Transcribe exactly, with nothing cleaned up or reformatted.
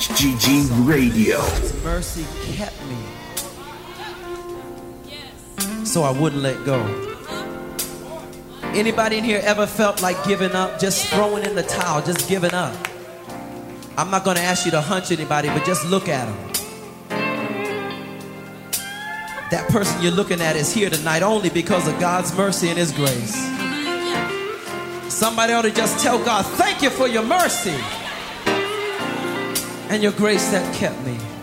G G Radio. Mercy kept me so I wouldn't let go. Anybody in here ever felt like giving up, just throwing in the towel, just giving up? I'm not going to ask you to hunch anybody, but just look at them. That person you're looking at is here tonight only because of God's mercy and His grace. Somebody ought to just tell God, thank you for your mercy and your grace that kept me.